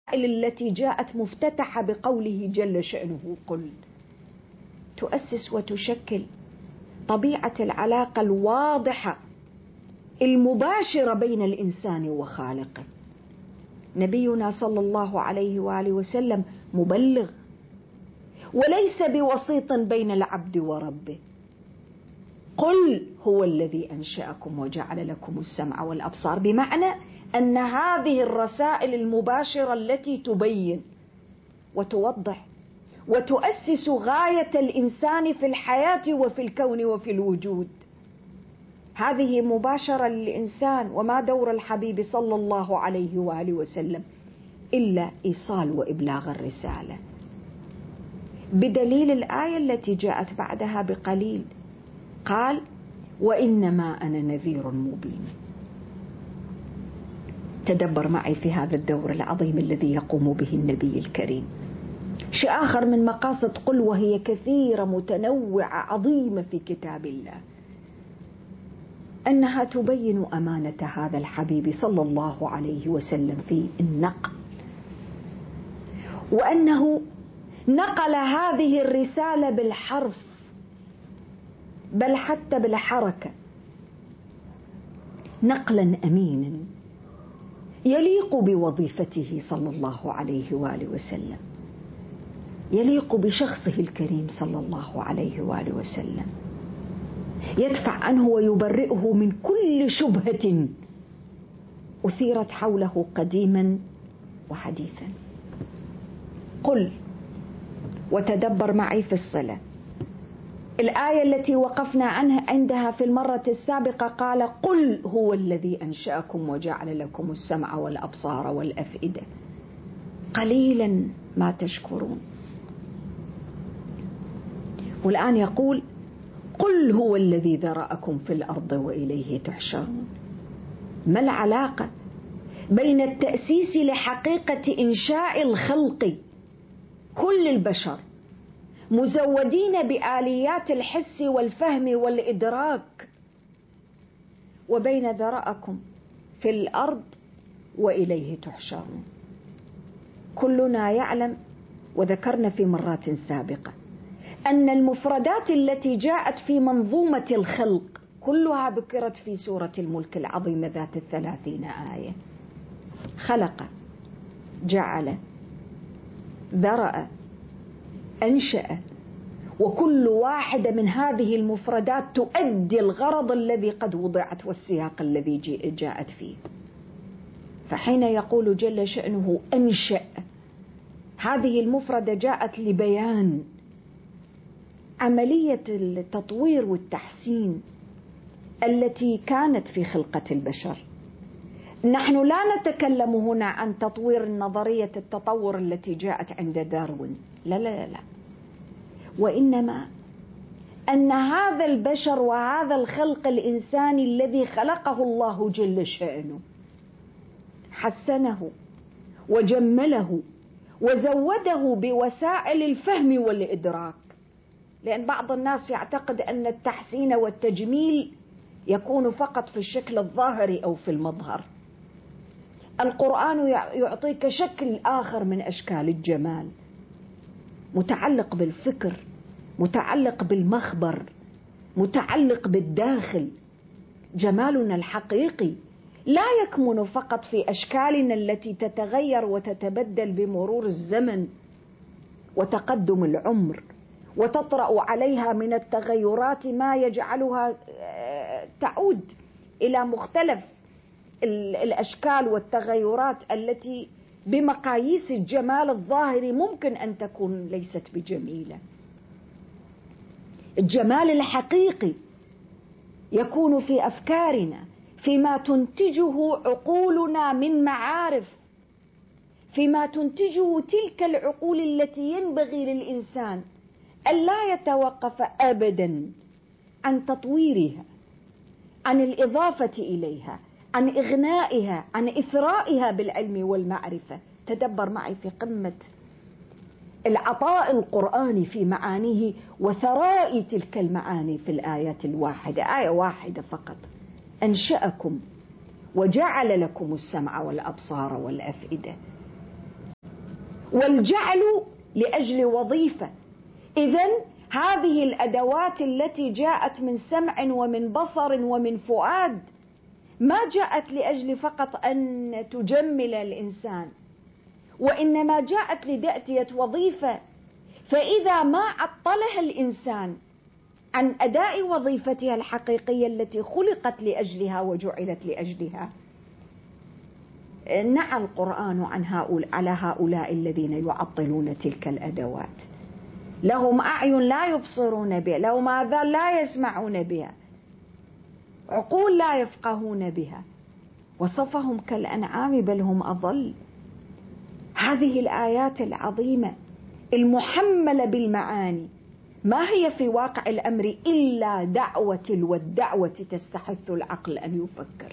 التي جاءت مفتتحة بقوله جل شأنه قل، تؤسس وتشكل طبيعة العلاقة الواضحة المباشرة بين الإنسان وخالقه. نبينا صلى الله عليه وآله وسلم مبلغ وليس بوسيط بين العبد وربه. قل هو الذي أنشأكم وجعل لكم السمع والأبصار، بمعنى أن هذه الرسائل المباشرة التي تبين وتوضح وتؤسس غاية الإنسان في الحياة وفي الكون وفي الوجود، هذه مباشرة للإنسان. وما دور الحبيب صلى الله عليه وآله وسلم إلا إيصال وإبلاغ الرسالة، بدليل الآية التي جاءت بعدها بقليل، قال وإنما أنا نذير مبين. تدبر معي في هذا الدور العظيم الذي يقوم به النبي الكريم. شيء آخر من مقاصد قل، وهي كثيرة متنوعة عظيمة في كتاب الله، أنها تبين أمانة هذا الحبيب صلى الله عليه وسلم في النقل، وأنه نقل هذه الرسالة بالحرف بل حتى بالحركة نقلا أمينا يليق بوظيفته صلى الله عليه وآله وسلم، يليق بشخصه الكريم صلى الله عليه وآله وسلم، يدفع عنه ويبرئه من كل شبهة أثيرت حوله قديما وحديثا. قل، وتدبر معي في الصلة. الآية التي وقفنا عندها في المرة السابقة قال قل هو الذي أنشأكم وجعل لكم السمع والأبصار والأفئدة قليلا ما تشكرون. والآن يقول قل هو الذي ذرأكم في الأرض وإليه تحشرون. ما العلاقة بين التأسيس لحقيقة إنشاء الخلق كل البشر مزودين بآليات الحس والفهم والإدراك، وبين ذرأكم في الأرض وإليه تحشرون؟ كلنا يعلم، وذكرنا في مرات سابقة، أن المفردات التي جاءت في منظومة الخلق كلها ذكرت في سورة الملك العظيمة ذات 30 آية. خلق، جعل، ذرأ، أنشأ، وكل واحدة من هذه المفردات تؤدي الغرض الذي قد وضعت والسياق الذي جاءت فيه. فحين يقول جل شأنه أنشأ، هذه المفردة جاءت لبيان عملية التطوير والتحسين التي كانت في خلقة البشر. نحن لا نتكلم هنا عن تطوير نظرية التطور التي جاءت عند داروين، لا لا لا، وإنما أن هذا البشر وهذا الخلق الإنساني الذي خلقه الله جل شأنه حسنه وجمله وزوده بوسائل الفهم والإدراك. لأن بعض الناس يعتقد أن التحسين والتجميل يكون فقط في الشكل الظاهري أو في المظهر. القرآن يعطيك شكل آخر من أشكال الجمال، متعلق بالفكر، متعلق بالمخبر، متعلق بالداخل. جمالنا الحقيقي لا يكمن فقط في أشكالنا التي تتغير وتتبدل بمرور الزمن وتقدم العمر، وتطرأ عليها من التغيرات ما يجعلها تعود إلى مختلف الأشكال والتغيرات التي بمقاييس الجمال الظاهري ممكن أن تكون ليست بجميلة. الجمال الحقيقي يكون في أفكارنا، فيما تنتجه عقولنا من معارف، فيما تنتجه تلك العقول التي ينبغي للإنسان ألا يتوقف أبدا عن تطويرها، عن الإضافة إليها، عن إغنائها، عن إثرائها بالعلم والمعرفة. تدبر معي في قمة العطاء القرآني في معانيه وثراء تلك المعاني في الآيات الواحدة، آية واحدة فقط: أنشأكم وجعل لكم السمع والأبصار والأفئدة. والجعل لأجل وظيفة. إذن هذه الأدوات التي جاءت من سمع ومن بصر ومن فؤاد ما جاءت لأجل فقط أن تجمل الإنسان، وإنما جاءت لتأتية وظيفة. فإذا ما عطلها الإنسان عن أداء وظيفتها الحقيقية التي خلقت لأجلها وجعلت لأجلها، نعى القرآن على هؤلاء الذين يعطلون تلك الأدوات. لهم أعين لا يبصرون بها، لهم آذان لا يسمعون بها، عقول لا يفقهون بها، وصفهم كالأنعام بل هم أضل. هذه الآيات العظيمة المحملة بالمعاني ما هي في واقع الأمر إلا دعوة، والدعوة تستحث العقل أن يفكر.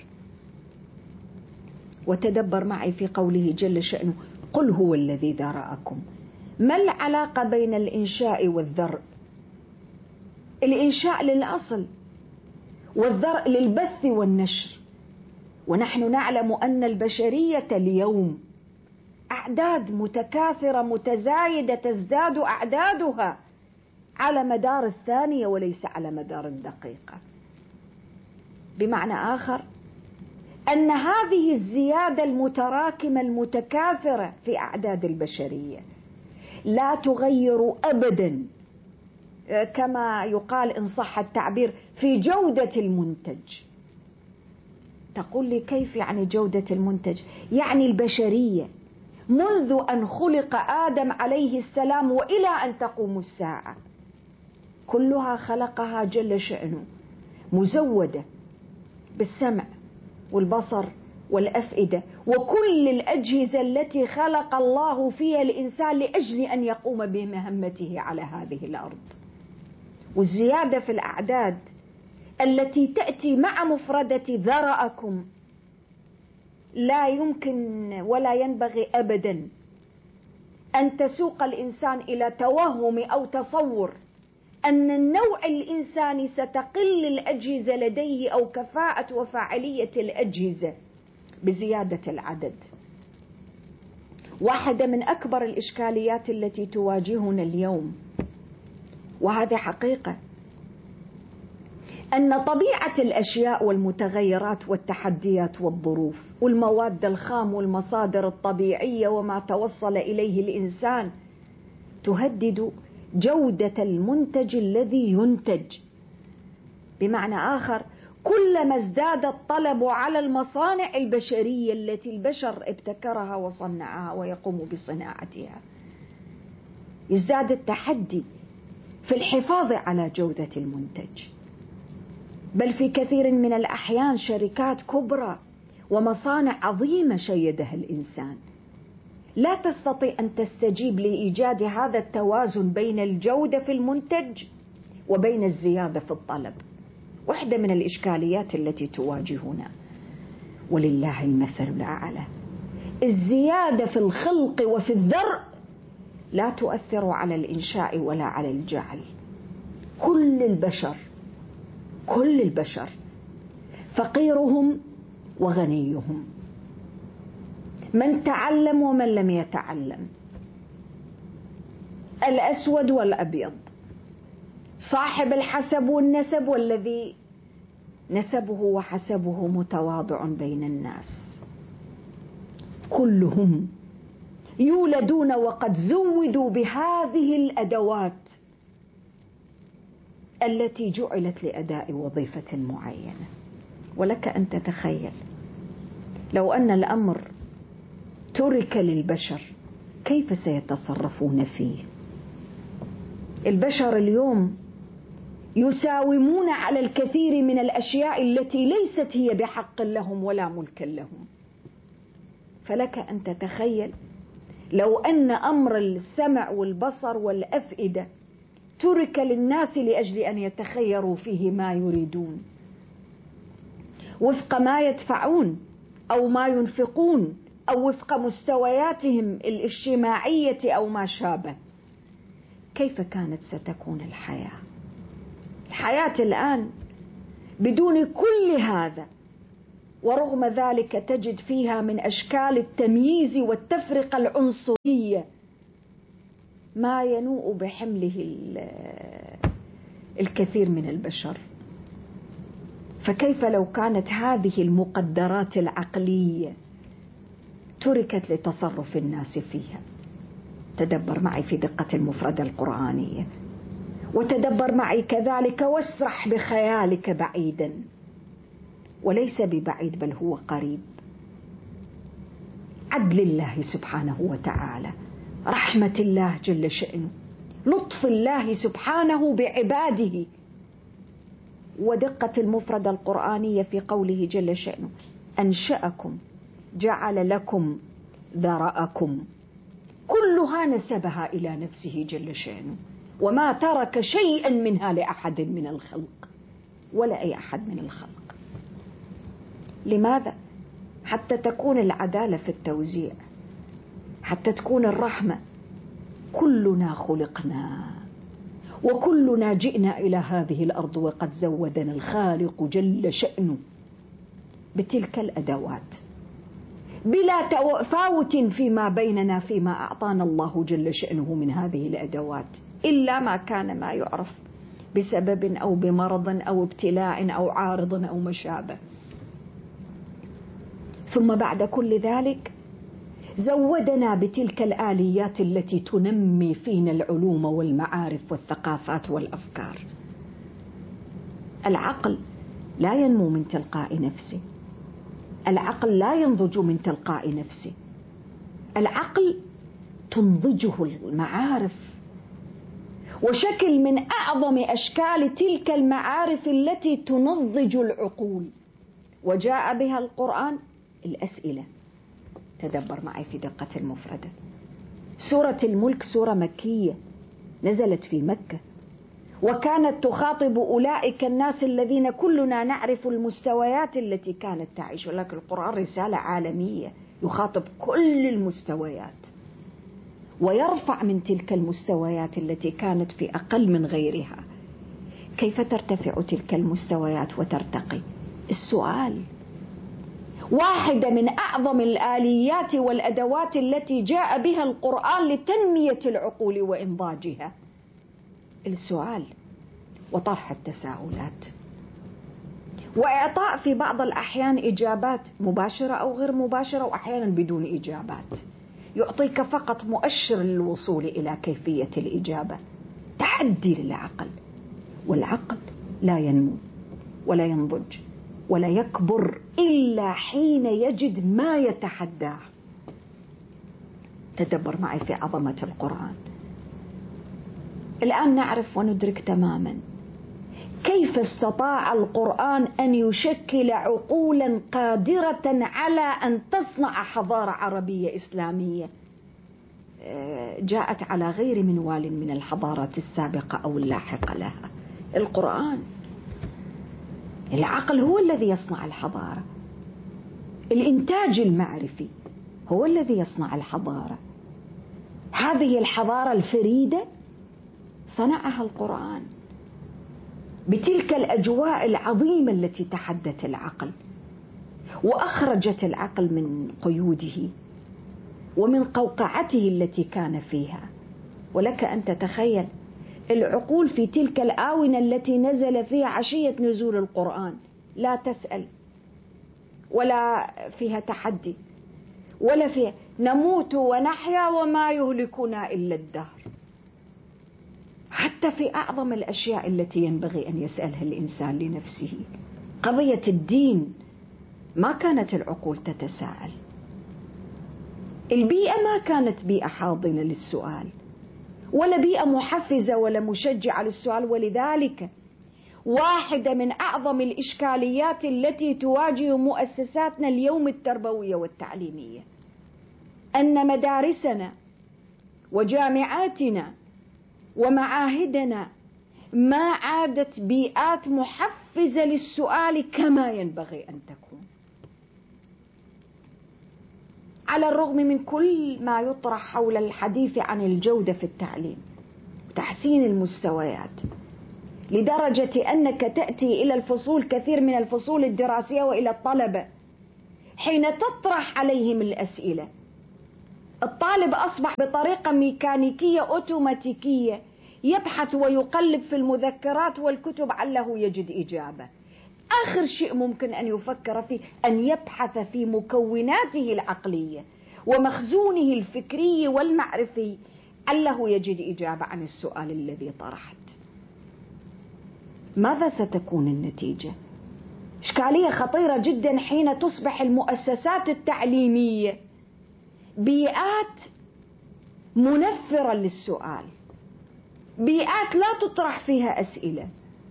وتدبر معي في قوله جل شأنه: قل هو الذي ذرأكم. ما العلاقة بين الإنشاء والذرء؟ الإنشاء للأصل، والذرء للبث والنشر. ونحن نعلم أن البشرية اليوم أعداد متكاثرة متزايدة، تزداد أعدادها على مدار الثانية وليس على مدار الدقيقة. بمعنى آخر أن هذه الزيادة المتراكمة المتكاثرة في أعداد البشرية لا تغير أبدا، كما يقال إن صح التعبير، في جودة المنتج. تقول لي كيف يعني جودة المنتج؟ يعني البشرية منذ أن خلق آدم عليه السلام وإلى أن تقوم الساعة كلها خلقها جل شأنه مزودة بالسمع والبصر والأفئدة وكل الأجهزة التي خلق الله فيها الإنسان لأجل أن يقوم بمهمته على هذه الأرض. والزيادة في الأعداد التي تأتي مع مفردة ذرأكم لا يمكن ولا ينبغي أبدا أن تسوق الإنسان إلى توهم أو تصور أن النوع الإنساني ستقل الأجهزة لديه أو كفاءة وفاعلية الأجهزة بزيادة العدد. واحدة من أكبر الإشكاليات التي تواجهنا اليوم، وهذا حقيقة، أن طبيعة الأشياء والمتغيرات والتحديات والظروف والمواد الخام والمصادر الطبيعية وما توصل إليه الإنسان تهدد جودة المنتج الذي ينتج. بمعنى آخر، كلما ازداد الطلب على المصانع البشرية التي البشر ابتكرها وصنعها ويقوم بصناعتها، يزداد التحدي في الحفاظ على جودة المنتج. بل في كثير من الأحيان شركات كبرى ومصانع عظيمة شيدها الإنسان لا تستطيع أن تستجيب لإيجاد هذا التوازن بين الجودة في المنتج وبين الزيادة في الطلب. واحدة من الإشكاليات التي تواجهنا ولله المثل الأعلى، الزيادة في الخلق وفي الذرء لا تؤثر على الإنشاء ولا على الجعل. كل البشر فقيرهم وغنيهم، من تعلم ومن لم يتعلم، الأسود والأبيض، صاحب الحسب والنسب والذي نسبه وحسبه متواضع بين الناس، كلهم يولدون وقد زودوا بهذه الأدوات التي جعلت لأداء وظيفة معينة. ولك أن تتخيل لو أن الأمر ترك للبشر كيف سيتصرفون فيه. البشر اليوم يساومون على الكثير من الأشياء التي ليست هي بحق لهم ولا ملك لهم. فلك أن تتخيل لو أن أمر السمع والبصر والأفئدة ترك للناس لأجل أن يتخيروا فيه ما يريدون وفق ما يدفعون أو ما ينفقون أو وفق مستوياتهم الاجتماعية أو ما شابه، كيف كانت ستكون الحياة الآن بدون كل هذا؟ ورغم ذلك تجد فيها من أشكال التمييز والتفرقة العنصرية ما ينوء بحمله الكثير من البشر. فكيف لو كانت هذه المقدرات العقلية تركت لتصرف الناس فيها؟ تدبر معي في دقة المفردة القرآنية، وتدبر معي كذلك واسرح بخيالك بعيدا، وليس ببعيد بل هو قريب. عدل الله سبحانه وتعالى، رحمة الله جل شأنه، لطف الله سبحانه بعباده، ودقة المفردة القرآنية في قوله جل شأنه: أنشأكم جعل لكم ذرأكم، كلها نسبها إلى نفسه جل شأنه، وما ترك شيئا منها لأحد من الخلق، ولا أي أحد من الخلق. لماذا؟ حتى تكون العدالة في التوزيع، حتى تكون الرحمة. كلنا خلقنا وكلنا جئنا إلى هذه الأرض وقد زودنا الخالق جل شأنه بتلك الأدوات، بلا تفاوت فيما بيننا فيما أعطانا الله جل شأنه من هذه الأدوات، إلا ما كان ما يعرف بسبب أو بمرض أو ابتلاء أو عارض أو مشابه. ثم بعد كل ذلك زودنا بتلك الآليات التي تنمي فينا العلوم والمعارف والثقافات والأفكار. العقل لا ينمو من تلقاء نفسه، العقل لا ينضج من تلقاء نفسه، العقل تنضجه المعارف، وشكل من أعظم أشكال تلك المعارف التي تنضج العقول وجاء بها القرآن الأسئلة. تدبر معي في دقة المفردة. سورة الملك سورة مكية نزلت في مكة، وكانت تخاطب أولئك الناس الذين كلنا نعرف المستويات التي كانت تعيش، ولكن القرآن رسالة عالمية يخاطب كل المستويات ويرفع من تلك المستويات التي كانت في أقل من غيرها. كيف ترتفع تلك المستويات وترتقي؟ السؤال. واحدة من أعظم الآليات والأدوات التي جاء بها القرآن لتنمية العقول وإنضاجها السؤال وطرح التساؤلات، وإعطاء في بعض الأحيان إجابات مباشرة أو غير مباشرة، وأحيانا بدون إجابات، يعطيك فقط مؤشر للوصول إلى كيفية الإجابة. تحدي للعقل، والعقل لا ينمو ولا ينضج ولا يكبر إلا حين يجد ما يتحداه. تدبر معي في عظمة القرآن. الآن نعرف وندرك تماما كيف استطاع القرآن أن يشكل عقولا قادرة على أن تصنع حضارة عربية إسلامية جاءت على غير منوال من الحضارات السابقة أو اللاحقة لها. القرآن. العقل هو الذي يصنع الحضارة، الإنتاج المعرفي هو الذي يصنع الحضارة. هذه الحضارة الفريدة صنعها القرآن بتلك الأجواء العظيمة التي تحدت العقل وأخرجت العقل من قيوده ومن قوقعته التي كان فيها. ولك أن تتخيل العقول في تلك الآونة التي نزل فيها عشية نزول القرآن لا تسأل، ولا فيها تحدي، ولا فيها نموت ونحيا وما يهلكنا إلا الدهر. حتى في أعظم الأشياء التي ينبغي أن يسألها الإنسان لنفسه، قضية الدين، ما كانت العقول تتساءل. البيئة ما كانت بيئة حاضنة للسؤال، ولا بيئة محفزة ولا مشجعة للسؤال. ولذلك واحدة من أعظم الإشكاليات التي تواجه مؤسساتنا اليوم التربوية والتعليمية أن مدارسنا وجامعاتنا ومعاهدنا ما عادت بيئات محفزة للسؤال كما ينبغي أن تكون، على الرغم من كل ما يطرح حول الحديث عن الجودة في التعليم وتحسين المستويات، لدرجة أنك تأتي إلى الفصول، كثير من الفصول الدراسية وإلى الطلبة، حين تطرح عليهم الأسئلة الطالب أصبح بطريقة ميكانيكية أوتوماتيكية يبحث ويقلب في المذكرات والكتب عله يجد إجابة. آخر شيء ممكن أن يفكر فيه أن يبحث في مكوناته العقلية ومخزونه الفكري والمعرفي عله يجد إجابة عن السؤال الذي طرحت. ماذا ستكون النتيجة؟ إشكالية خطيرة جدا حين تصبح المؤسسات التعليمية بيئات منفرة للسؤال، بيئات لا تطرح فيها أسئلة،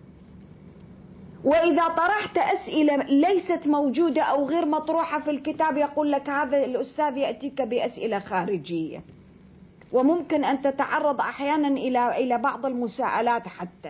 وإذا طرحت أسئلة ليست موجودة أو غير مطروحة في الكتاب يقول لك هذا الأستاذ يأتيك بأسئلة خارجية، وممكن أن تتعرض أحيانا إلى بعض المساءلات حتى.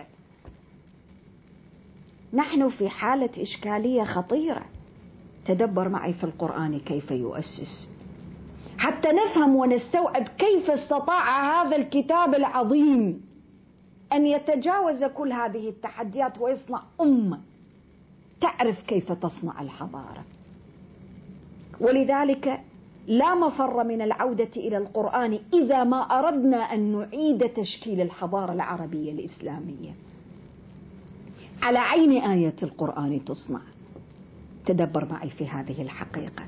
نحن في حالة إشكالية خطيرة. تدبر معي في القرآن كيف يؤسس، حتى نفهم ونستوعب كيف استطاع هذا الكتاب العظيم أن يتجاوز كل هذه التحديات ويصنع أمة تعرف كيف تصنع الحضارة. ولذلك لا مفر من العودة إلى القرآن إذا ما أردنا أن نعيد تشكيل الحضارة العربية الإسلامية. على عين آية القرآن تصنع. تدبر معي في هذه الحقيقة.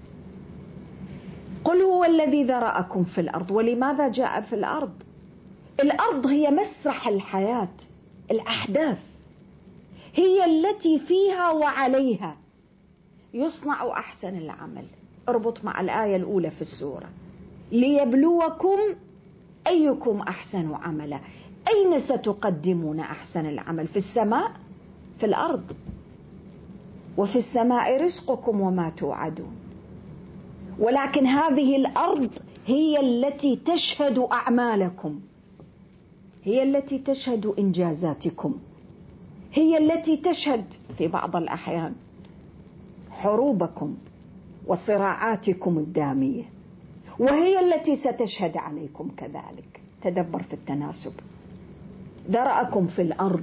قل هو الذي ذرأكم في الأرض. ولماذا جاء في الأرض؟ الأرض هي مسرح الحياة، الأحداث هي التي فيها وعليها يصنع أحسن العمل. اربط مع الآية الأولى في السورة: ليبلوكم أيكم أحسن عملا. أين ستقدمون أحسن العمل؟ في السماء؟ في الأرض؟ وفي السماء رزقكم وما توعدون. ولكن هذه الأرض هي التي تشهد أعمالكم، هي التي تشهد إنجازاتكم، هي التي تشهد في بعض الأحيان حروبكم وصراعاتكم الدامية، وهي التي ستشهد عليكم كذلك. تدبر في التناسب. ذرأكم في الأرض.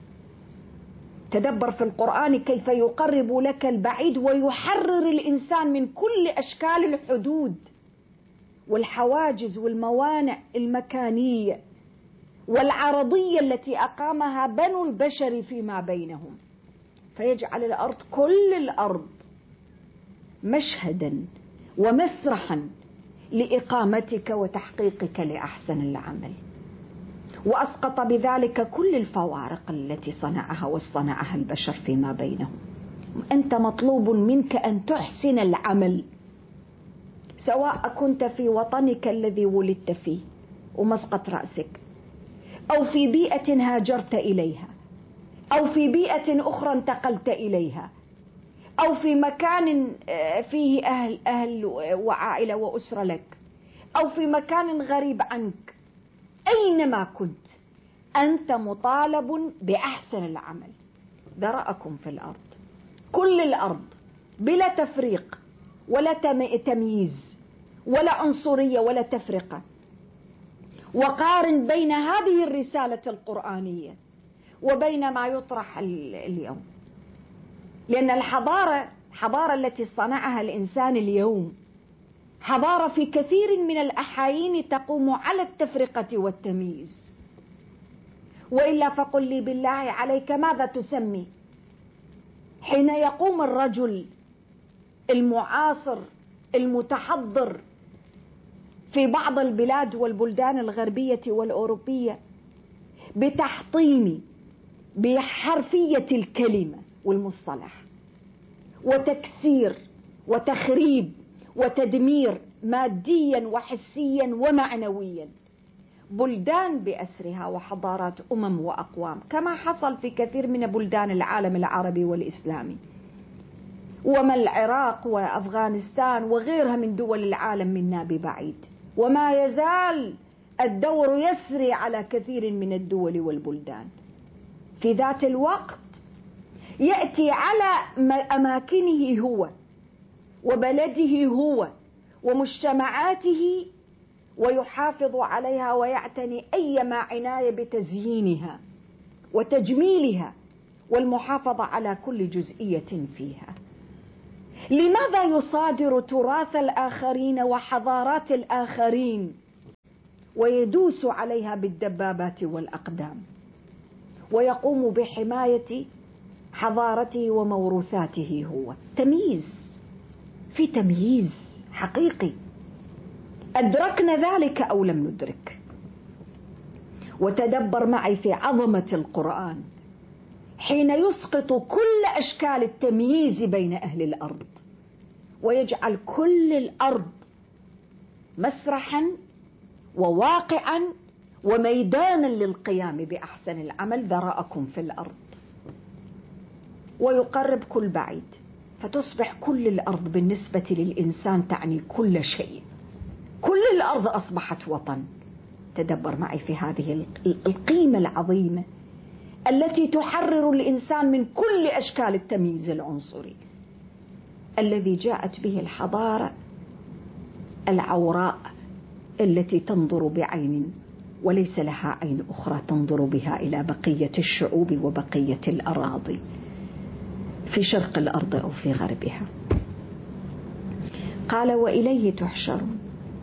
تدبر في القرآن كيف يقرب لك البعيد ويحرر الإنسان من كل أشكال الحدود والحواجز والموانع المكانية والعرضية التي أقامها بنو البشر فيما بينهم، فيجعل الأرض كل الأرض مشهدا ومسرحا لإقامتك وتحقيقك لأحسن العمل، وأسقط بذلك كل الفوارق التي صنعها واصطنعها البشر فيما بينهم. أنت مطلوب منك أن تحسن العمل، سواء كنت في وطنك الذي ولدت فيه ومسقط رأسك، أو في بيئة هاجرت إليها، أو في بيئة أخرى انتقلت إليها، أو في مكان فيه أهل وعائلة وأسرة لك، أو في مكان غريب عنك. أينما كنت أنت مطالب بأحسن العمل. ذرأكم في الأرض، كل الأرض بلا تفريق ولا تمييز ولا عنصرية ولا تفرقة. وقارن بين هذه الرسالة القرآنية وبين ما يطرح اليوم، لأن الحضارة التي صنعها الإنسان اليوم حضارة في كثير من الأحايين تقوم على التفرقة والتمييز. وإلا فقل لي بالله عليك ماذا تسمي حين يقوم الرجل المعاصر المتحضر في بعض البلاد والبلدان الغربية والأوروبية بتحطيم بحرفية الكلمة والمصطلح وتكسير وتخريب وتدمير ماديا وحسيا ومعنويا بلدان بأسرها وحضارات وأقوام، كما حصل في كثير من بلدان العالم العربي والإسلامي، وما العراق وأفغانستان وغيرها من دول العالم منا ببعيد. وما يزال الدور يسري على كثير من الدول والبلدان. في ذات الوقت يأتي على أماكنه هو وبلده هو ومجتمعاته ويحافظ عليها ويعتني أيما عناية بتزيينها وتجميلها والمحافظة على كل جزئية فيها. لماذا يصادر تراث الآخرين وحضارات الآخرين ويدوس عليها بالدبابات والأقدام ويقوم بحماية حضارته وموروثاته؟ هو تمييز، في تمييز حقيقي. أدركنا ذلك أو لم ندرك؟ وتدبر معي في عظمة القرآن حين يسقط كل أشكال التمييز بين أهل الأرض ويجعل كل الأرض مسرحا وواقعا وميدانا للقيام بأحسن العمل. ذرأكم في الأرض، ويقرب كل بعيد، فتصبح كل الأرض بالنسبة للإنسان تعني كل شيء. كل الأرض أصبحت وطن. تدبر معي في هذه القيمة العظيمة التي تحرر الإنسان من كل أشكال التمييز العنصري الذي جاءت به الحضارة العوراء التي تنظر بعين وليس لها عين أخرى تنظر بها إلى بقية الشعوب وبقية الأراضي في شرق الأرض أو في غربها. قال وإليه تحشرون.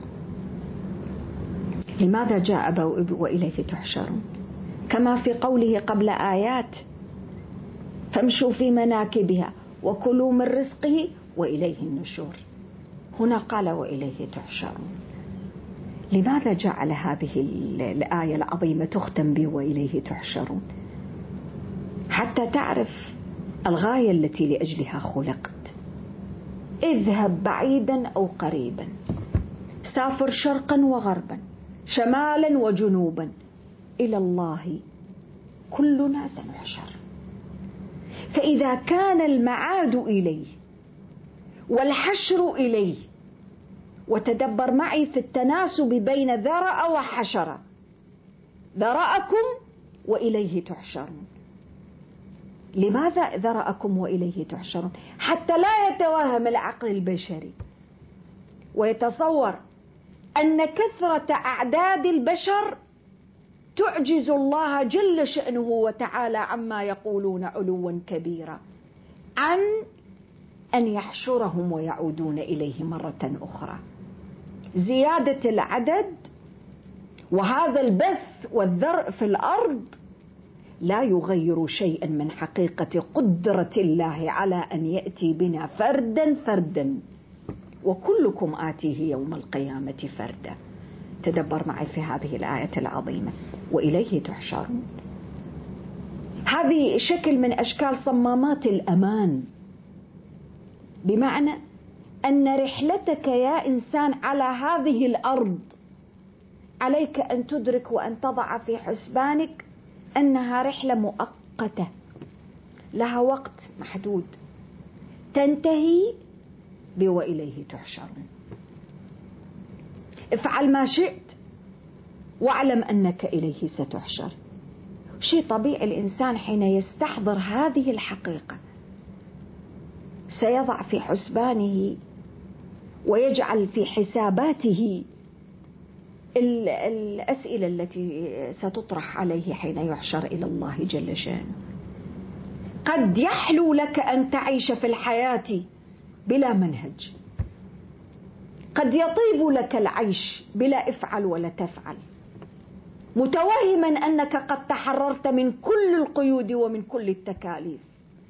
لماذا جاء وإليه تحشرون؟ كما في قوله قبل آيات فامشوا في مناكبها وكلوا من رزقه وإليه النشور. هنا قال وإليه تحشرون. لماذا جعل هذه الآية العظيمة تختم به وإليه تحشرون؟ حتى تعرف الغاية التي لأجلها خلقت. اذهب بعيدا أو قريبا، سافر شرقا وغربا، شمالا وجنوبا، إلى الله كلنا سنحشر. فإذا كان المعاد إليه والحشر إليه، وتدبر معي في التناسب بين ذرأ وحشر، ذرأكم وإليه تحشرون. لماذا ذرأكم وإليه تحشرون؟ حتى لا يتوهم العقل البشري ويتصور أن كثرة أعداد البشر تعجز الله جل شأنه وتعالى عما يقولون علوا كبيرا عن أن يحشرهم ويعودون إليه مرة أخرى. زيادة العدد وهذا البث والذرء في الأرض لا يغير شيئا من حقيقة قدرة الله على أن يأتي بنا فردا فردا، وكلكم آتيه يوم القيامة فردا. تدبر معي في هذه الآية العظيمة وإليه تحشرون. هذه شكل من أشكال صمامات الأمان، بمعنى أن رحلتك يا إنسان على هذه الأرض عليك أن تدرك وأن تضع في حسبانك أنها رحلة مؤقتة لها وقت محدود تنتهي وإليه تحشرون. افعل ما شئت واعلم أنك إليه ستحشر. شيء طبيعي الإنسان حين يستحضر هذه الحقيقة سيضع في حسبانه ويجعل في حساباته الأسئلة التي ستطرح عليه حين يحشر إلى الله جل شأنه. قد يحلو لك أن تعيش في الحياة بلا منهج، قد يطيب لك العيش بلا افعل ولا تفعل، متوهما أنك قد تحررت من كل القيود ومن كل التكاليف،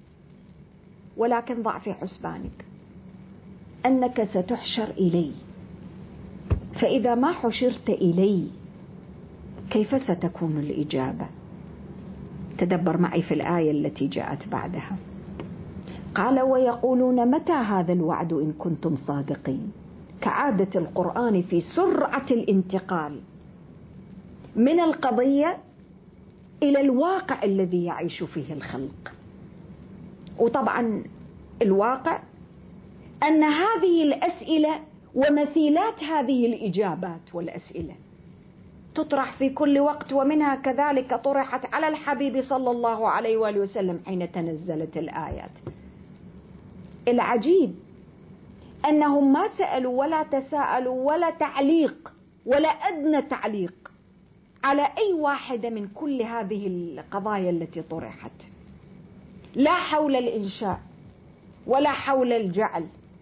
ولكن ضع في حسبانك أنك ستحشر إليه. فإذا ما حشرت إليه كيف ستكون الإجابة؟ تدبر معي في الآية التي جاءت بعدها. قال ويقولون متى هذا الوعد إن كنتم صادقين. كعادة القرآن في سرعة الانتقال من القضية إلى الواقع الذي يعيش فيه الخلق. وطبعا الواقع أن هذه الأسئلة ومثيلات هذه الإجابات والأسئلة تطرح في كل وقت، ومنها كذلك طرحت على الحبيب صلى الله عليه وآله وسلم حين تنزلت الآيات. العجيب أنهم ما سألوا ولا تساءلوا ولا تعليق ولا أدنى تعليق على أي واحدة من كل هذه القضايا التي طرحت، لا حول الإنشاء ولا حول الجعل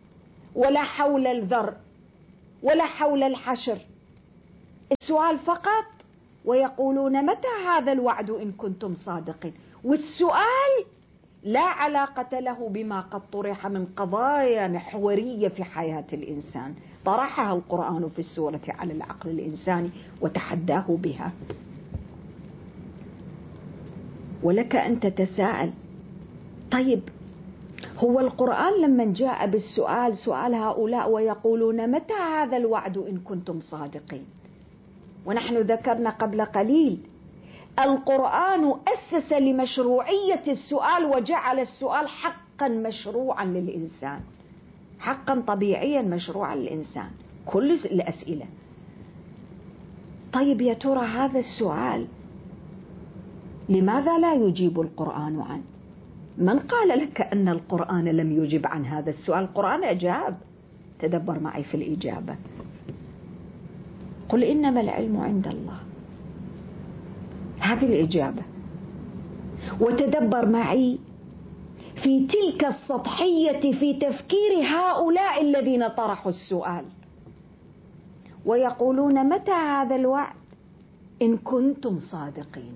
ولا حول الذر ولا حول الحشر، السؤال فقط. ويقولون متى هذا الوعد إن كنتم صادقين. والسؤال لا علاقة له بما قد طرح من قضايا محورية في حياة الإنسان، طرحها القرآن في السورة على العقل الإنساني وتحداه بها. ولك أن تتساءل، طيب هو القرآن لما جاء بالسؤال، سؤال هؤلاء ويقولون متى هذا الوعد إن كنتم صادقين، ونحن ذكرنا قبل قليل القرآن أسس لمشروعية السؤال وجعل السؤال حقا مشروعا للإنسان، حقا طبيعيا مشروعا للإنسان، كل الأسئلة. طيب يا ترى هذا السؤال لماذا لا يجيب القرآن عنه؟ من قال لك أن القرآن لم يجب عن هذا السؤال؟ القرآن أجاب. تدبر معي في الإجابة. قل إنما العلم عند الله، هذه الإجابة. وتدبر معي في تلك السطحية في تفكير هؤلاء الذين طرحوا السؤال ويقولون متى هذا الوعد إن كنتم صادقين.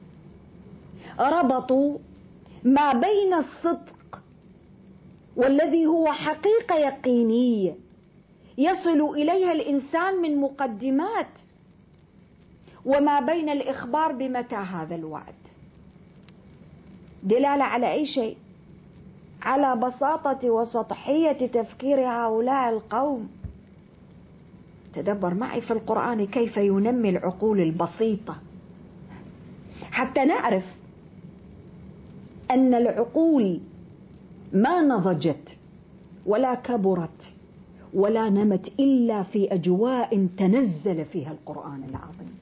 ربطوا ما بين الصدق والذي هو حقيقة يقينية يصل إليها الإنسان من مقدمات، وما بين الإخبار بمتى هذا الوعد. دلالة على أي شيء؟ على بساطة وسطحية تفكير هؤلاء القوم. تدبر معي في القرآن كيف ينمي العقول البسيطة حتى نعرف أن العقول ما نضجت ولا كبرت ولا نمت إلا في أجواء تنزل فيها القرآن العظيم،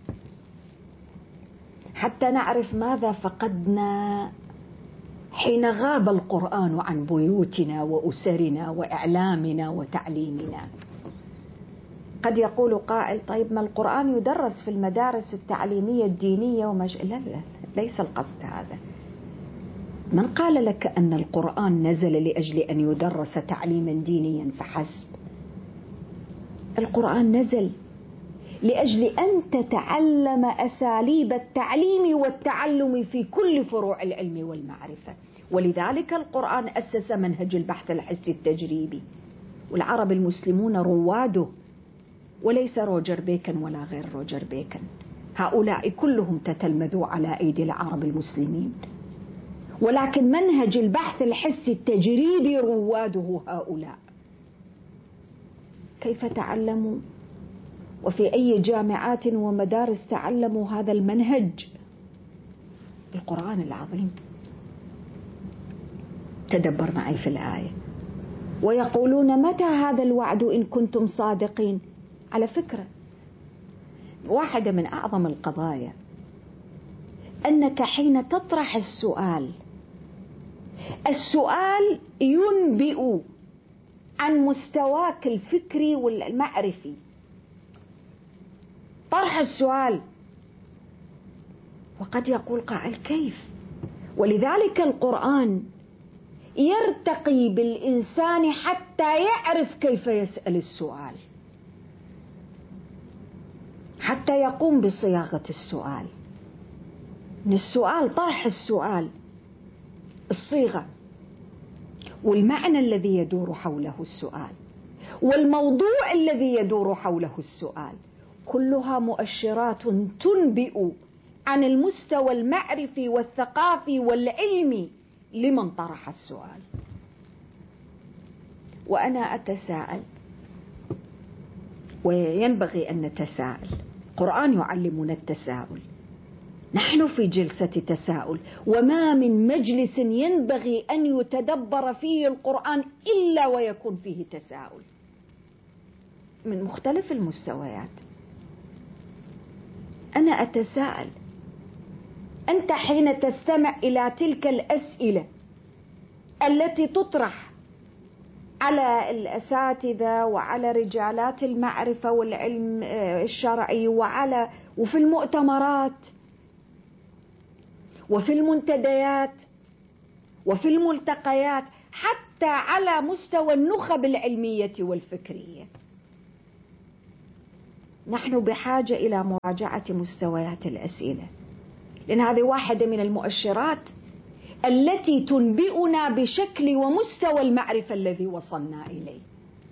حتى نعرف ماذا فقدنا حين غاب القرآن عن بيوتنا وأسرنا وإعلامنا وتعليمنا. قد يقول قائل طيب ما القرآن يدرس في المدارس التعليمية الدينية لا، ليس القصد هذا. من قال لك أن القرآن نزل لأجل أن يدرس تعليما دينيا فحسب؟ القرآن نزل لأجل أن تتعلم أساليب التعليم والتعلم في كل فروع العلم والمعرفة. ولذلك القرآن أسس منهج البحث الحسي التجريبي، والعرب المسلمون رواده، وليس روجر بيكن ولا غير روجر بيكن، هؤلاء كلهم تتلمذوا على أيدي العرب المسلمين، ولكن منهج البحث الحسي التجريبي رواده هؤلاء. كيف تعلموا وفي أي جامعات ومدارس تعلموا هذا المنهج؟ القرآن العظيم. تدبر معي في الآية. ويقولون متى هذا الوعد إن كنتم صادقين. على فكرة واحدة من أعظم القضايا أنك حين تطرح السؤال ينبئ عن مستواك الفكري والمعرفي. طرح السؤال. وقد يقول قائل كيف؟ ولذلك القرآن يرتقي بالإنسان حتى يعرف كيف يسأل السؤال، حتى يقوم بصياغة السؤال. من السؤال، طرح السؤال، الصيغة والمعنى الذي يدور حوله السؤال والموضوع الذي يدور حوله السؤال، كلها مؤشرات تنبئ عن المستوى المعرفي والثقافي والعلمي لمن طرح السؤال. وأنا أتساءل، وينبغي أن نتساءل، القرآن يعلمنا التساؤل، نحن في جلسة تساؤل، وما من مجلس ينبغي أن يتدبر فيه القرآن إلا ويكون فيه تساؤل من مختلف المستويات. أنا أتساءل، أنت حين تستمع إلى تلك الأسئلة التي تطرح على الأساتذة وعلى رجالات المعرفة والعلم الشرعي وفي المؤتمرات وفي المنتديات وفي الملتقيات، حتى حتى على مستوى النخب العلمية والفكرية. نحن بحاجة إلى مراجعة مستويات الأسئلة، لأن هذه واحدة من المؤشرات التي تنبئنا بشكل ومستوى المعرفة الذي وصلنا إليه.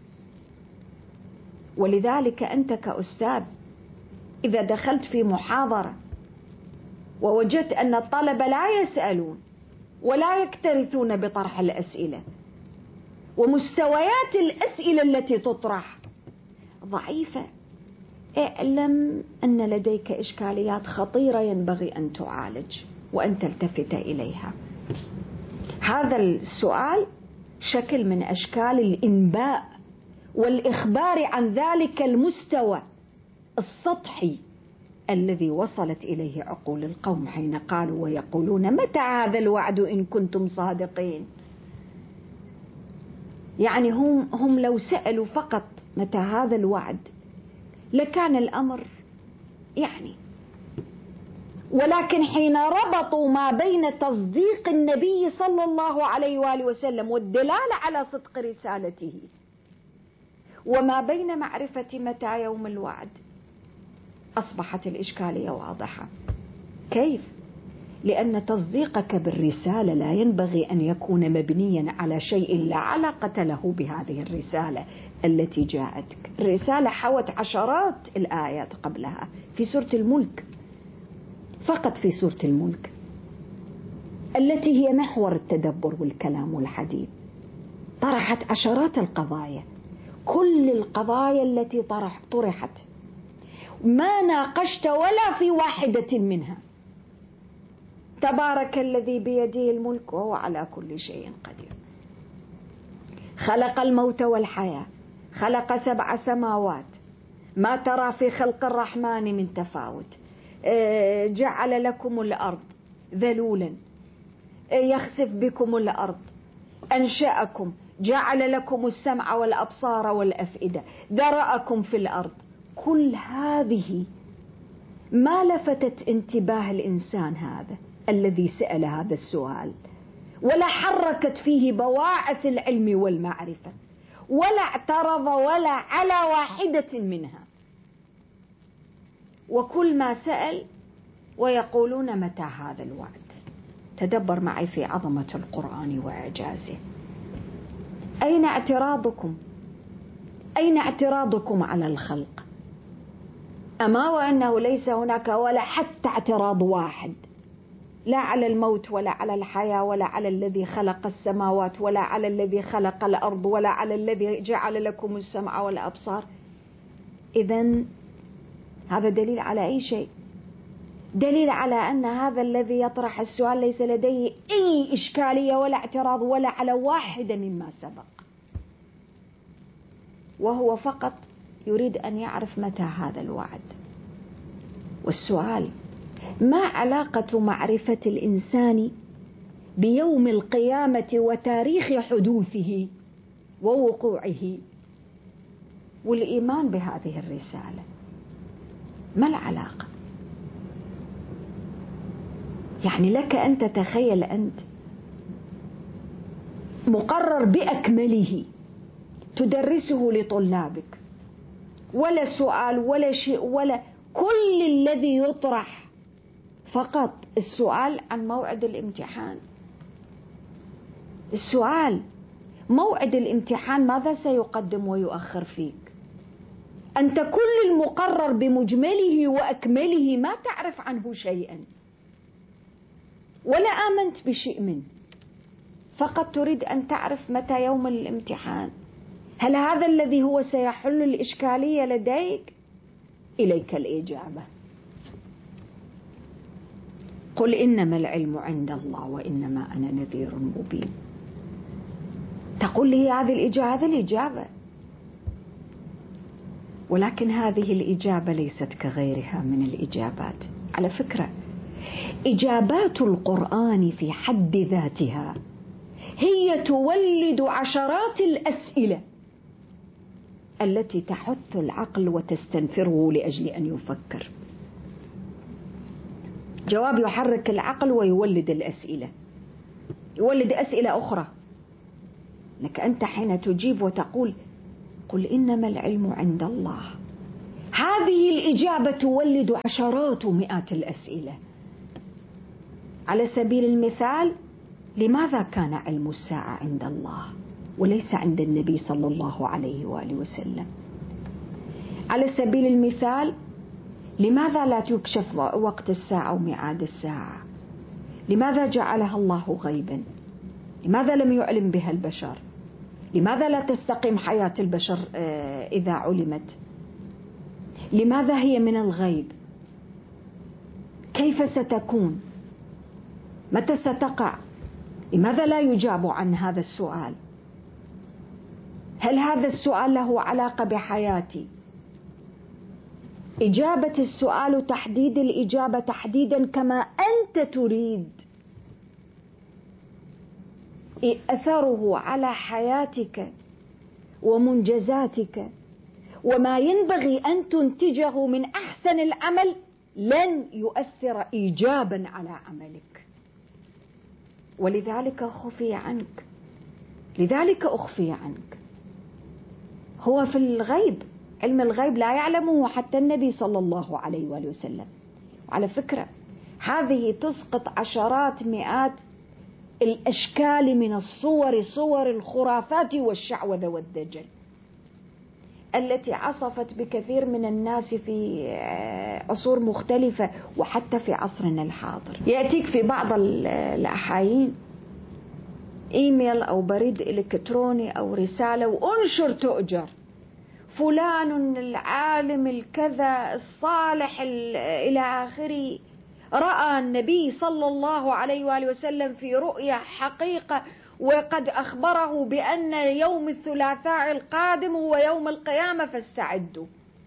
ولذلك أنت كأستاذ إذا دخلت في محاضرة ووجدت أن الطلبة لا يسألون ولا يكترثون بطرح الأسئلة، ومستويات الأسئلة التي تطرح ضعيفة، اعلم أن لديك إشكاليات خطيرة ينبغي أن تعالج وأن تلتفت إليها. هذا السؤال شكل من أشكال الإنباء والإخبار عن ذلك المستوى السطحي الذي وصلت إليه عقول القوم حين قالوا ويقولون متى هذا الوعد إن كنتم صادقين. يعني هم لو سألوا فقط متى هذا الوعد لكان الأمر يعني، ولكن حين ربطوا ما بين تصديق النبي صلى الله عليه وآله وسلم والدلالة على صدق رسالته وما بين معرفة متى يوم الوعد، أصبحت الإشكالية واضحة. كيف؟ لأن تصديقك بالرسالة لا ينبغي أن يكون مبنيا على شيء لا علاقة له بهذه الرسالة التي جاءتك. الرسالة حوت عشرات الآيات قبلها في سورة الملك، فقط في سورة الملك التي هي محور التدبر والكلام والحديث، طرحت عشرات القضايا. كل القضايا التي طرحت ما ناقشت ولا في واحدة منها. تبارك الذي بيده الملك وهو على كل شيء قدير، خلق الموت والحياة، خلق 7 سماوات، ما ترى في خلق الرحمن من تفاوت، جعل لكم الأرض ذلولا، يخسف بكم الأرض، أنشأكم، جعل لكم السمع والأبصار والأفئدة، ذرأكم في الأرض. كل هذه ما لفتت انتباه الإنسان هذا الذي سأل هذا السؤال، ولا حركت فيه بواعث العلم والمعرفة، ولا اعترض ولا على واحدة منها. وكل ما سأل ويقولون متى هذا الوعد. تدبر معي في عظمة القرآن وإعجازه. أين اعتراضكم؟ أين اعتراضكم على الخلق؟ أما وأنه ليس هناك ولا حتى اعتراض واحد، لا على الموت ولا على الحياة ولا على الذي خلق السماوات ولا على الذي خلق الأرض ولا على الذي جعل لكم السمع والأبصار. إذن هذا دليل على أي شيء؟ دليل على أن هذا الذي يطرح السؤال ليس لديه أي إشكالية ولا اعتراض ولا على واحدة مما سبق، وهو فقط يريد أن يعرف متى هذا الوعد. والسؤال: ما علاقة معرفة الإنسان بيوم القيامة وتاريخ حدوثه ووقوعه والإيمان بهذه الرسالة؟ ما العلاقة؟ يعني لك أن تتخيل أنت مقرر بأكمله تدرسه لطلابك، ولا سؤال ولا شيء ولا كل الذي يطرح فقط السؤال عن موعد الامتحان. السؤال: موعد الامتحان ماذا سيقدم ويؤخر فيك؟ أنت كل المقرر بمجمله وأكمله ما تعرف عنه شيئا ولا آمنت بشيء منه، فقط تريد أن تعرف متى يوم الامتحان. هل هذا الذي هو سيحل الإشكالية لديك؟ إليك الإجابة. قل إنما العلم عند الله وإنما أنا نذير مبين. تقول لي هذه الإجابة، ولكن هذه الإجابة ليست كغيرها من الإجابات. على فكرة، إجابات القرآن في حد ذاتها هي تولد عشرات الأسئلة التي تحث العقل وتستنفره لأجل أن يفكر. جواب يحرك العقل ويولد الأسئلة، يولد أسئلة أخرى، لك أنت حين تجيب وتقول قل إنما العلم عند الله، هذه الإجابة تولد عشرات ومئات الأسئلة. على سبيل المثال، لماذا كان علم الساعة عند الله وليس عند النبي صلى الله عليه وآله وسلم؟ على سبيل المثال، لماذا لا يكشف وقت الساعة وميعاد الساعة؟ لماذا جعلها الله غيبا؟ لماذا لم يعلم بها البشر؟ لماذا لا تستقيم حياة البشر إذا علمت؟ لماذا هي من الغيب؟ كيف ستكون؟ متى ستقع؟ لماذا لا يجاب عن هذا السؤال؟ هل هذا السؤال له علاقة بحياتي؟ إجابة السؤال، تحديد الإجابة تحديدا كما أنت تريد، أثره على حياتك ومنجزاتك وما ينبغي أن تنتجه من أحسن العمل لن يؤثر إيجابا على عملك. ولذلك خفي عنك، لذلك أخفي عنك. هو في الغيب، علم الغيب لا يعلمه حتى النبي صلى الله عليه وآله وسلم. وعلى فكرة هذه تسقط عشرات مئات الأشكال من الصور، صور الخرافات والشعوذة والدجل التي عصفت بكثير من الناس في عصور مختلفة وحتى في عصرنا الحاضر. يأتيك في بعض الأحايين إيميل أو بريد إلكتروني أو رسالة وأنشر تؤجر، فلان العالم الكذا الصالح إلى آخره رأى النبي صلى الله عليه وآله وسلم في رؤيا حقيقة، وقد أخبره بأن يوم الثلاثاء القادم هو يوم القيامة فاستعدوا.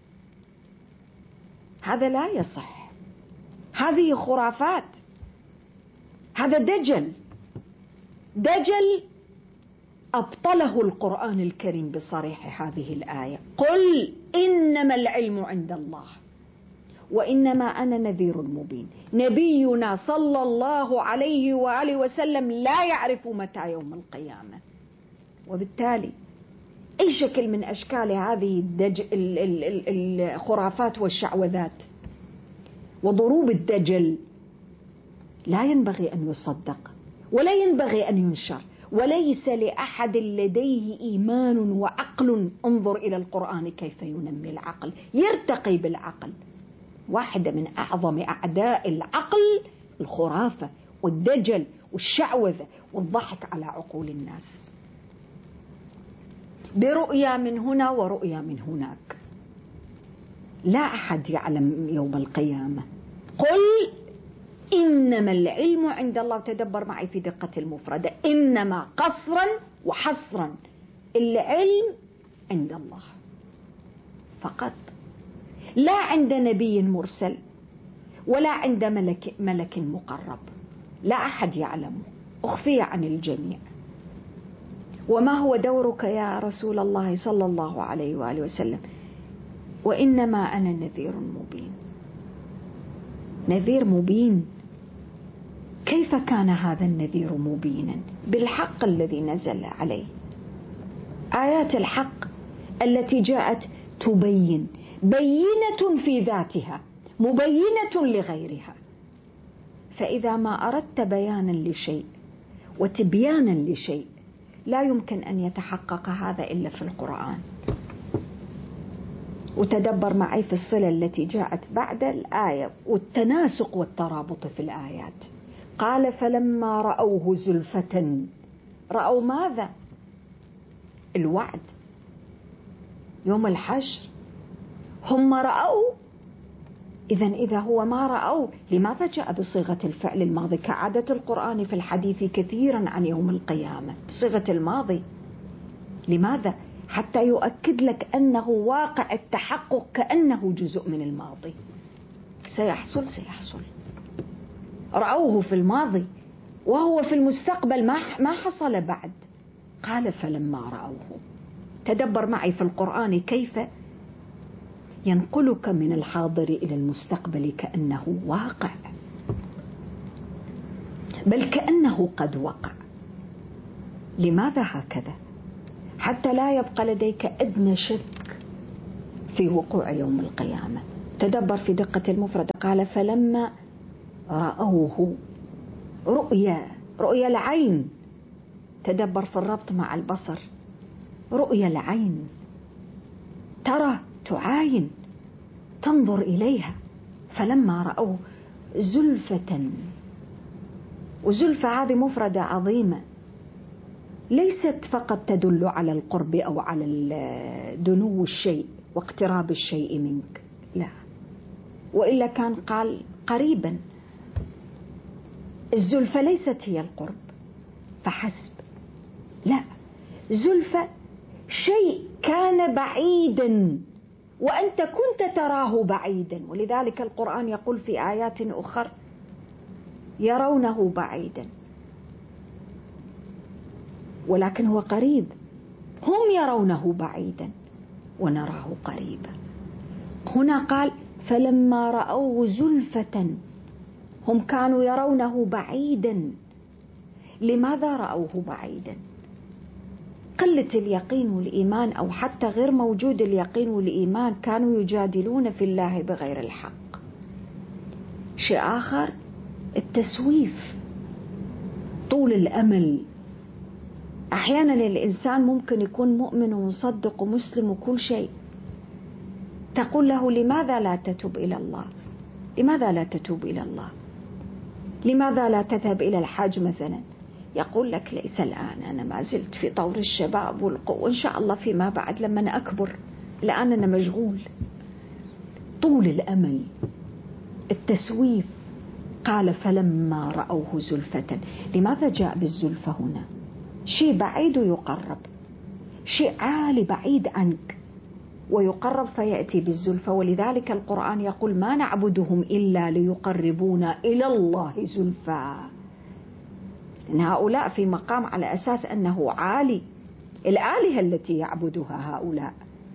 هذا لا يصح، هذه خرافات، هذا دجل، دجل أبطله القرآن الكريم بصريح هذه الآية: قل إنما العلم عند الله وإنما أنا نذير مبين. نبينا صلى الله عليه وآله وسلم لا يعرف متى يوم القيامة، وبالتالي أي شكل من أشكال هذه الخرافات والشعوذات وضروب الدجل لا ينبغي أن يصدق ولا ينبغي أن ينشر. وليس لأحد لديه إيمان وعقل انظر إلى القرآن كيف ينمي العقل، يرتقي بالعقل. واحدة من أعظم أعداء العقل الخرافة والدجل والشعوذة والضحك على عقول الناس برؤيا من هنا ورؤيا من هناك. لا أحد يعلم يوم القيامة. قل إنما العلم عند الله. تدبر معي في دقة المفردة، إنما قصرا وحصرا، العلم عند الله فقط، لا عند نبي مرسل ولا عند ملك مقرب، لا أحد يعلمه، أخفي عن الجميع. وما هو دورك يا رسول الله صلى الله عليه وآله وسلم؟ وإنما أنا نذير مبين. نذير مبين، كيف كان هذا النذير مبينا؟ بالحق الذي نزل عليه، آيات الحق التي جاءت تبين، بينة في ذاتها مبينة لغيرها. فإذا ما أردت بيانا لشيء وتبيانا لشيء لا يمكن أن يتحقق هذا إلا في القرآن. وتدبر معي في الصلة التي جاءت بعد الآية والتناسق والترابط في الآيات. قال فلما رأوه زلفة، رأوا ماذا؟ الوعد يوم الحشر، هم رأوا. إذا هو ما رأوا، لماذا جاء بصيغة الفعل الماضي كعادة القرآن في الحديث كثيرا عن يوم القيامة بصيغة الماضي؟ لماذا؟ حتى يؤكد لك أنه واقع التحقق، كأنه جزء من الماضي. سيحصل رأوه في الماضي وهو في المستقبل ما حصل بعد. قال فلما رأوه. تدبر معي في القرآن كيف ينقلك من الحاضر إلى المستقبل كأنه واقع، بل كأنه قد وقع. لماذا هكذا؟ حتى لا يبقى لديك أدنى شك في وقوع يوم القيامة. تدبر في دقة المفردة. قال فلما رأوه، رؤيا العين. تدبر في الربط مع البصر. رؤيا العين، ترى، تعاين، تنظر إليها. فلما رأوه زلفة، وزلفة هذه مفردة عظيمة، ليست فقط تدل على القرب أو على دنو الشيء واقتراب الشيء منك، لا، وإلا كان قال قريبا. الزلفة ليست هي القرب فحسب، لا، زلفة شيء كان بعيدا وأنت كنت تراه بعيدا، ولذلك القرآن يقول في آيات أخرى يرونه بعيدا ولكن هو قريب. هم يرونه بعيدا ونراه قريبا. هنا قال فلما رأوه زلفة، هم كانوا يرونه بعيدا. لماذا رأوه بعيدا؟ قلة اليقين والإيمان، أو حتى غير موجود اليقين والإيمان، كانوا يجادلون في الله بغير الحق. شيء آخر التسويف، طول الأمل. أحيانا الإنسان ممكن يكون مؤمن ومصدق ومسلم وكل شيء، تقول له لماذا لا تتوب إلى الله؟ لماذا لا تتوب إلى الله؟ لماذا لا تذهب إلى الحج مثلا؟ يقول لك ليس الآن، أنا ما زلت في طور الشباب والقوة، إن شاء الله فيما بعد لما أنا أكبر، الآن أنا مشغول. طول الأمل، التسويف. قال فلما رأوه زلفة. لماذا جاء بالزلفة هنا؟ شيء بعيد ويقرب، شيء عالي بعيد عنك ويقرب فيأتي بالزلفة. ولذلك القرآن يقول ما نعبدهم إلا ليقربونا إلى الله زلفى. إن هؤلاء في مقام على أساس أنه عالي، الآلهة التي يعبدها هؤلاء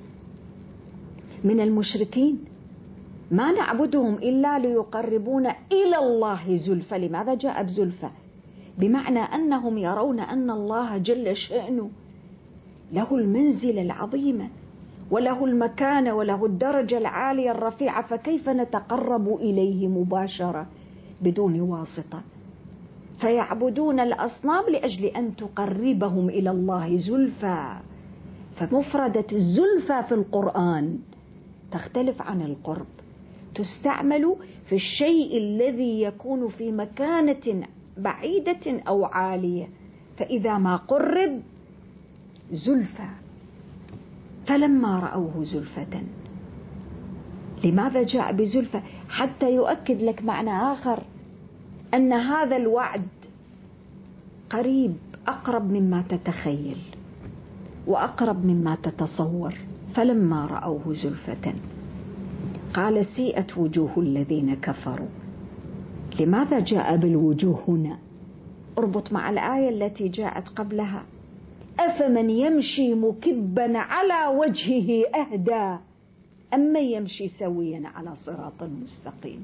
من المشركين، ما نعبدهم إلا ليقربونا إلى الله زلفى. لماذا جاء بزلفى؟ بمعنى أنهم يرون أن الله جل شأنه له المنزلة العظيمة وله المكانة وله الدرجة العالية الرفيعة، فكيف نتقرب إليه مباشرة بدون واسطة؟ فيعبدون الأصنام لأجل أن تقربهم إلى الله زلفى. فمفردة الزلفى في القرآن تختلف عن القرب، تستعمل في الشيء الذي يكون في مكانة بعيدة أو عالية، فإذا ما قرب زلفى. فلما رأوه زلفة. لماذا جاء بزلفة؟ حتى يؤكد لك معنى آخر، أن هذا الوعد قريب، أقرب مما تتخيل وأقرب مما تتصور. فلما رأوه زلفة قال سيئت وجوه الذين كفروا. لماذا جاء بالوجوه هنا؟ اربط مع الآية التي جاءت قبلها، أفمن يمشي مكبا على وجهه أهدى أمن يمشي سويا على صراط مستقيم.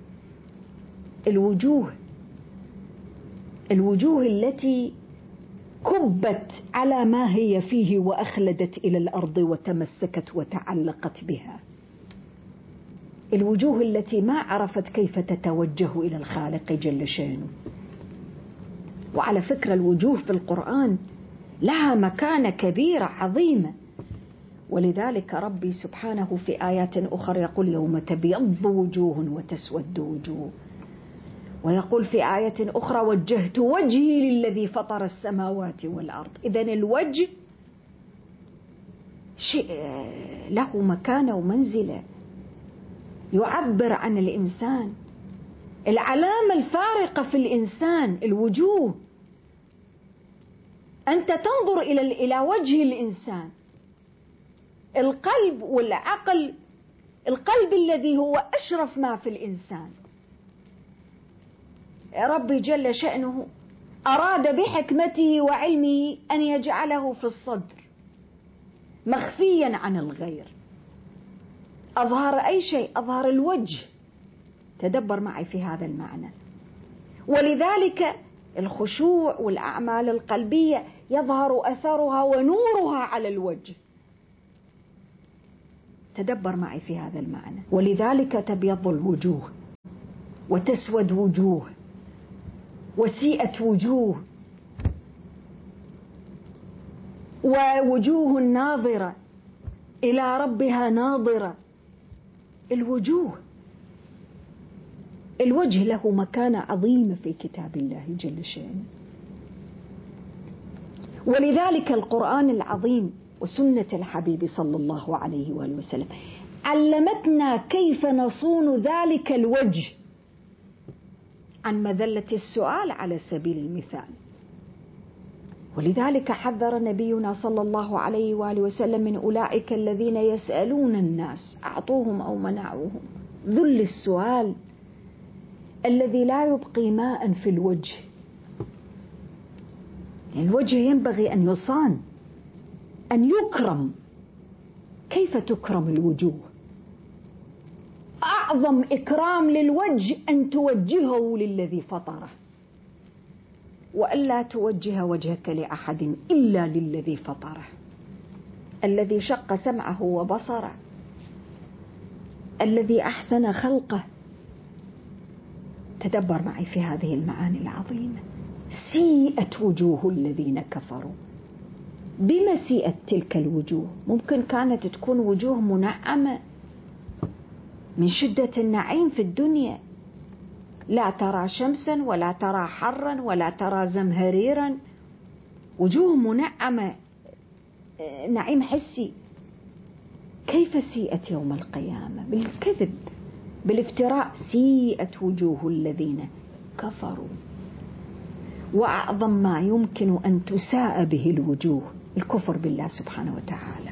الوجوه التي كبت على ما هي فيه وأخلدت إلى الأرض وتمسكت وتعلقت بها، الوجوه التي ما عرفت كيف تتوجه إلى الخالق جل شأنه. وعلى فكرة الوجوه في القرآن لها مكانة كبيرة عظيمة، ولذلك ربي سبحانه في آيات أخرى يقول يوم تبيض وجوه وتسود وجوه، ويقول في آية أخرى وجهت وجهي للذي فطر السماوات والأرض. إذن الوجه شيء له مكانة ومنزلة، يعبر عن الإنسان. العلامة الفارقة في الإنسان الوجوه. أنت تنظر إلى وجه الإنسان. القلب والعقل، القلب الذي هو أشرف ما في الإنسان، ربي جل شأنه أراد بحكمته وعلمه أن يجعله في الصدر مخفيا عن الغير. أظهر أي شيء؟ أظهر الوجه. تدبر معي في هذا المعنى. ولذلك الخشوع والأعمال القلبية يظهر أثرها ونورها على الوجه. تدبر معي في هذا المعنى. ولذلك تبيض الوجوه وتسود وجوه وسيئة وجوه، ووجوه ناظرة إلى ربها ناظرة. الوجه له مكانة عظيمة في كتاب الله جل شأنه. ولذلك القرآن العظيم وسنة الحبيب صلى الله عليه وآله وسلم علمتنا كيف نصون ذلك الوجه عن مذلة السؤال على سبيل المثال. ولذلك حذر نبينا صلى الله عليه وآله وسلم من أولئك الذين يسألون الناس أعطوهم أو منعوهم. ذل السؤال الذي لا يبقي ماء في الوجه. الوجه ينبغي أن يصان، أن يكرم. كيف تكرم الوجوه؟ أعظم إكرام للوجه أن توجهه للذي فطره، وألا توجه وجهك لأحد إلا للذي فطره، الذي شق سمعه وبصره، الذي أحسن خلقه. تدبر معي في هذه المعاني العظيمة. سيئت وجوه الذين كفروا. بما سيئت تلك الوجوه؟ ممكن كانت تكون وجوه منعمة من شدة النعيم في الدنيا، لا ترى شمسا ولا ترى حرا ولا ترى زمهريرا، وجوه منعمة، نعيم حسي. كيف سيئت يوم القيامة؟ بالكذب، بالافتراء. سيئت وجوه الذين كفروا. وأعظم ما يمكن أن تساء به الوجوه الكفر بالله سبحانه وتعالى.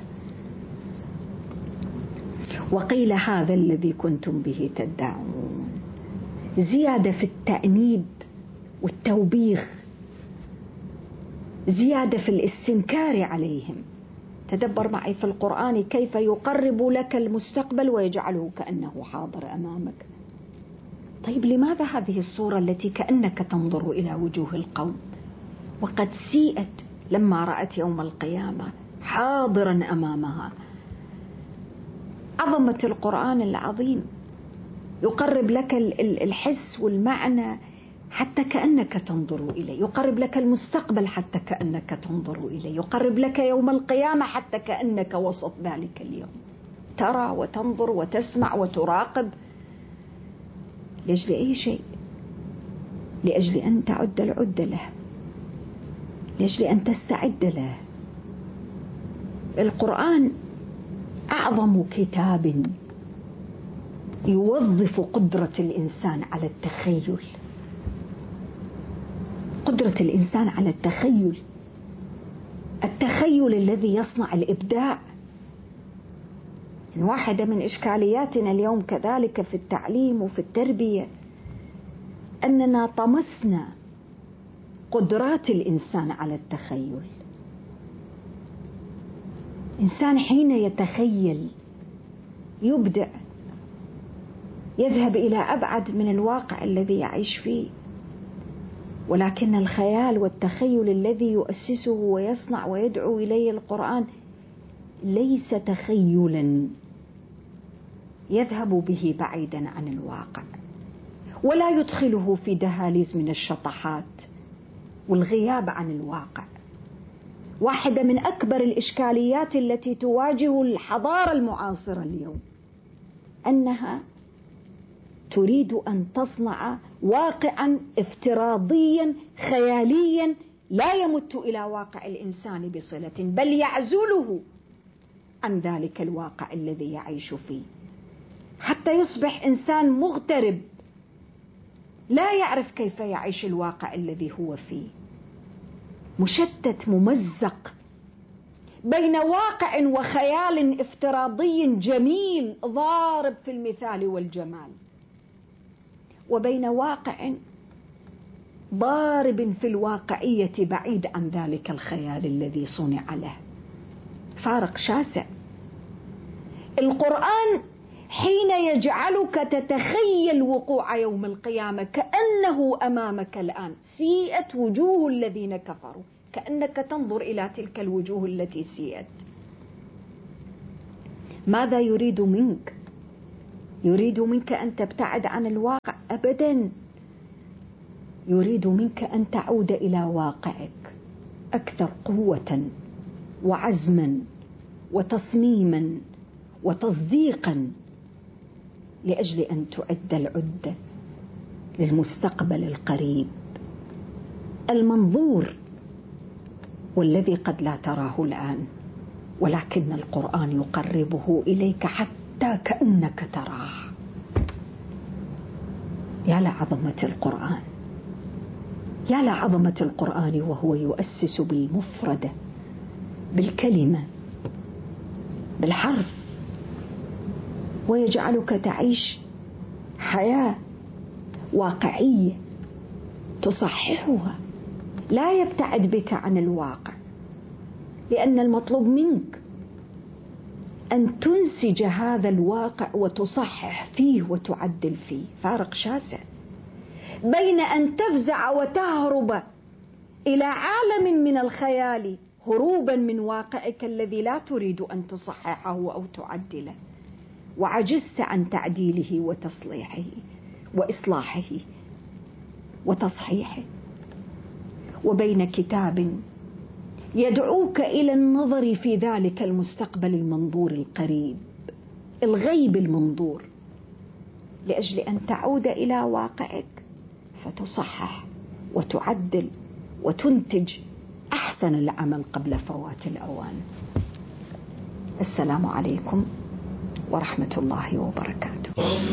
وقيل هذا الذي كنتم به تدعون. زيادة في التأنيب والتوبيخ، زيادة في الاستنكار عليهم. تدبر معي في القرآن كيف يقرب لك المستقبل ويجعله كأنه حاضر أمامك. طيب لماذا هذه الصورة التي كأنك تنظر إلى وجوه القوم وقد سيئت لما رأت يوم القيامة حاضرا أمامها؟ عظمة القرآن العظيم يقرب لك الحس والمعنى حتى كأنك تنظر إليه، يقرب لك المستقبل حتى كأنك تنظر إليه، يقرب لك يوم القيامة حتى كأنك وسط ذلك اليوم، ترى وتنظر وتسمع وتراقب. لأجل أي شيء؟ لأجل أن تعد العدة له، لأجل أن تستعد له. القرآن أعظم كتاب يوظف قدرة الإنسان على التخيل، قدرة الإنسان على التخيل، التخيل الذي يصنع الإبداع. واحدة من إشكالياتنا اليوم كذلك في التعليم وفي التربية أننا طمسنا قدرات الإنسان على التخيل. إنسان حين يتخيل يبدع، يذهب إلى أبعد من الواقع الذي يعيش فيه. ولكن الخيال والتخيل الذي يؤسسه ويصنع ويدعو إليه القرآن ليس تخيلا يذهب به بعيدا عن الواقع، ولا يدخله في دهاليز من الشطحات والغياب عن الواقع. واحدة من أكبر الإشكاليات التي تواجه الحضارة المعاصرة اليوم أنها تريد أن تصنع واقعا افتراضيا خياليا لا يمت إلى واقع الإنسان بصلة، بل يعزله عن ذلك الواقع الذي يعيش فيه، حتى يصبح إنسان مغترب لا يعرف كيف يعيش الواقع الذي هو فيه، مشتت ممزق بين واقع وخيال افتراضي جميل ضارب في المثال والجمال، وبين واقع ضارب في الواقعية بعيد عن ذلك الخيال الذي صنع له. فارق شاسع. القرآن حين يجعلك تتخيل وقوع يوم القيامة كأنه أمامك الآن، سيئت وجوه الذين كفروا، كأنك تنظر إلى تلك الوجوه التي سيئت. ماذا يريد منك؟ يريد منك أن تبتعد عن الواقع؟ أبدا، يريد منك أن تعود إلى واقعك أكثر قوة وعزما وتصميما وتصديقا، لأجل أن تعد العدة للمستقبل القريب المنظور، والذي قد لا تراه الآن، ولكن القرآن يقربه إليك حتى كأنك تراه. يا لعظمة القرآن، يا لعظمة القرآن، وهو يؤسس بالمفردة، بالكلمة، بالحرف، ويجعلك تعيش حياة واقعية تصححها، لا يبتعد بك عن الواقع، لأن المطلوب منك أن تنسج هذا الواقع وتصحح فيه وتعدل فيه. فارق شاسع بين أن تفزع وتهرب إلى عالم من الخيال هروبا من واقعك الذي لا تريد أن تصححه أو تعدله، وعجزت عن تعديله وتصليحه وإصلاحه وتصحيحه، وبين كتاب يدعوك إلى النظر في ذلك المستقبل المنظور القريب، الغيب المنظور، لأجل أن تعود إلى واقعك فتصحح وتعدل وتنتج أحسن العمل قبل فوات الأوان. السلام عليكم ورحمة الله وبركاته.